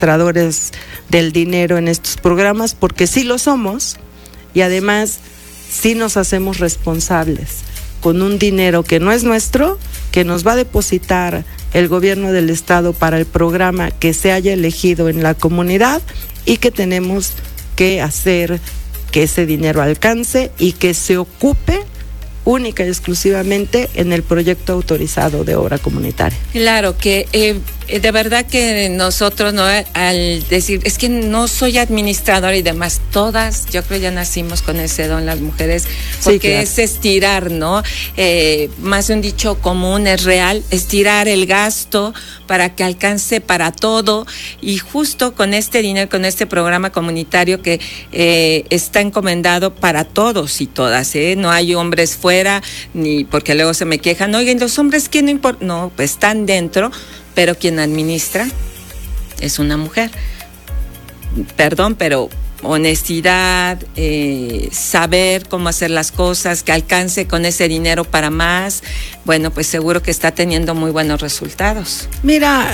administradores del dinero en estos programas, porque sí lo somos y además sí nos hacemos responsables con un dinero que no es nuestro, que nos va a depositar el gobierno del estado para el programa que se haya elegido en la comunidad y que tenemos que hacer que ese dinero alcance y que se ocupe única y exclusivamente en el proyecto autorizado de obra comunitaria. Claro, que de verdad que nosotros, ¿no?, al decir, es que no soy administradora y demás, todas, yo creo ya nacimos con ese don las mujeres, porque sí, claro, es estirar, ¿no? Más de un dicho común, es real, estirar el gasto para que alcance para todo, y justo con este dinero, con este programa comunitario que está encomendado para todos y todas, no hay hombres fuera, ni porque luego se me quejan, oigan, los hombres que no importa, no, pues están dentro, pero quien administra es una mujer. Perdón, pero honestidad, saber cómo hacer las cosas, que alcance con ese dinero para más, bueno, pues seguro que está teniendo muy buenos resultados. Mira,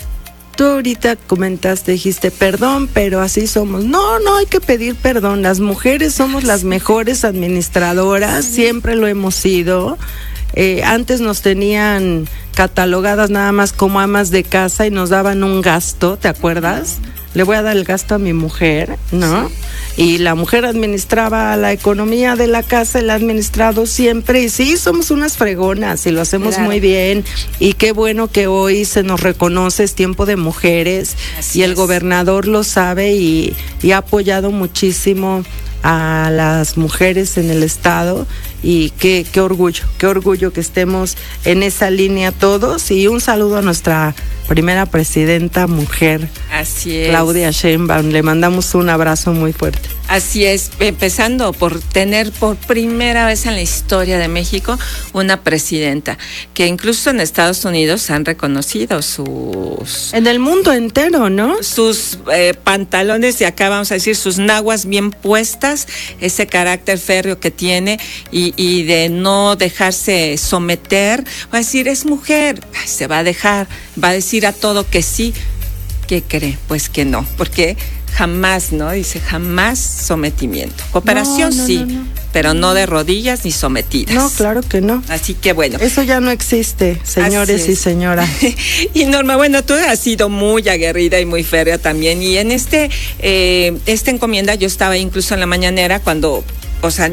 tú ahorita comentaste, dijiste, perdón, pero así somos. No, no hay que pedir perdón. Las mujeres somos las mejores administradoras, siempre lo hemos sido. Antes nos tenían catalogadas nada más como amas de casa y nos daban un gasto, ¿te acuerdas? Le voy a dar el gasto a mi mujer, ¿no? Y la mujer administraba la economía de la casa, el administrado siempre, y sí, somos unas fregonas y lo hacemos claro, muy bien, y qué bueno que hoy se nos reconoce, es tiempo de mujeres, así y el gobernador lo sabe y ha apoyado muchísimo a las mujeres en el estado, y qué orgullo que estemos en esa línea todos, y un saludo a nuestra primera presidenta mujer, así es, Claudia Sheinbaum, le mandamos un abrazo muy fuerte. Así es, empezando por tener por primera vez en la historia de México una presidenta, que incluso en Estados Unidos han reconocido sus... En el mundo entero, ¿no? Sus pantalones, y acá vamos a decir, sus naguas bien puestas, ese carácter férreo que tiene, y de no dejarse someter, va a decir, es mujer, se va a dejar, va a decir a todo que sí. ¿Qué cree? Pues que no, porque jamás, ¿no? Dice, jamás sometimiento. Cooperación no, pero no de rodillas ni sometidas. No, claro que no. Así que bueno. Eso ya no existe, señores y señoras. Y Norma, bueno, tú has sido muy aguerrida y muy férrea también, y en esta encomienda yo estaba incluso en la mañanera cuando, o sea,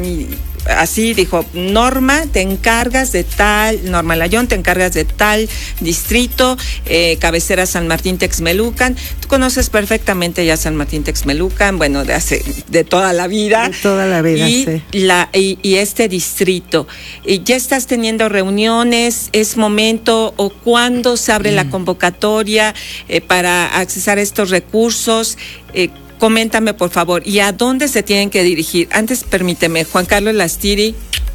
así dijo, Norma, te encargas de tal, Norma Layón, te encargas de tal distrito, cabecera San Martín Texmelucan. Tú conoces perfectamente ya San Martín Texmelucan, bueno, de toda la vida. De toda la vida, sí. Y este distrito, ¿ya estás teniendo reuniones? ¿Es momento o cuándo se abre la convocatoria para accesar estos recursos? Coméntame, por favor, ¿y a dónde se tienen que dirigir? Antes, permíteme, Juan Carlos Lastiri,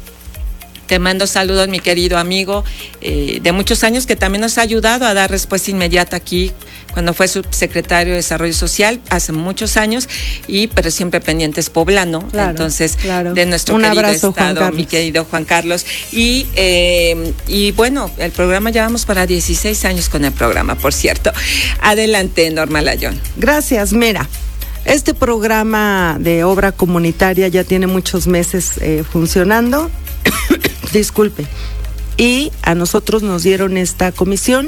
te mando saludos, mi querido amigo, de muchos años, que también nos ha ayudado a dar respuesta inmediata aquí, cuando fue subsecretario de Desarrollo Social, hace muchos años, pero siempre pendientes poblano, claro, entonces, claro, de nuestro querido abrazo, estado, mi querido Juan Carlos. Y bueno, el programa, ya vamos para 16 años con el programa, por cierto. Adelante, Norma Layón. Gracias, mira. Este programa de obra comunitaria ya tiene muchos meses funcionando, disculpe, y a nosotros nos dieron esta comisión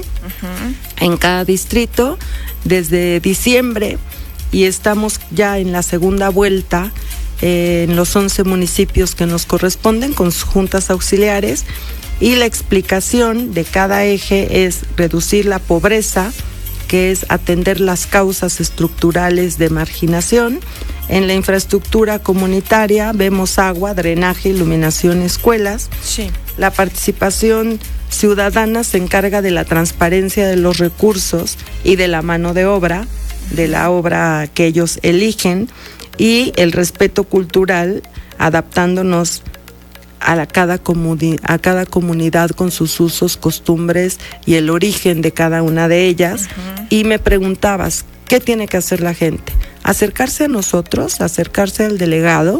en cada distrito desde diciembre, y estamos ya en la segunda vuelta en los 11 municipios que nos corresponden con sus juntas auxiliares, y la explicación de cada eje es reducir la pobreza, que es atender las causas estructurales de marginación. En la infraestructura comunitaria vemos agua, drenaje, iluminación, escuelas. Sí. La participación ciudadana se encarga de la transparencia de los recursos y de la mano de obra, de la obra que ellos eligen, y el respeto cultural, adaptándonos a cada comunidad con sus usos, costumbres y el origen de cada una de ellas. Y me preguntabas, ¿qué tiene que hacer la gente? Acercarse a nosotros, acercarse al delegado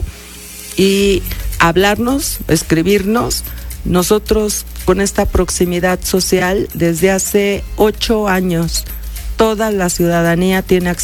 y hablarnos, escribirnos. Nosotros con esta proximidad social desde hace 8 años toda la ciudadanía tiene acceso